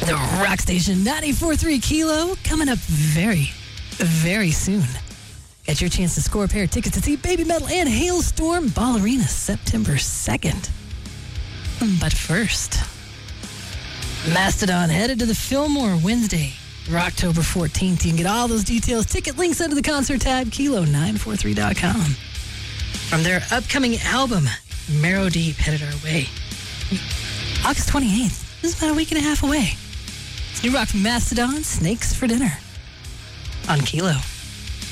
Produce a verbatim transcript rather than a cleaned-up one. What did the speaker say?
The Rock Station ninety-four point three Kilo coming up very, very soon. Get your chance to score a pair of tickets to see Baby Metal and Hailstorm Ballerina September second. But first, Mastodon headed to the Fillmore Wednesday, October fourteenth. You can get all those details, ticket links under the concert tab, kilo nine four three dot com. From their upcoming album, Marrow Deep, headed our way. August twenty-eighth. This is about a week and a half away. It's new rock from Mastodon, Snakes for Dinner on Kilo.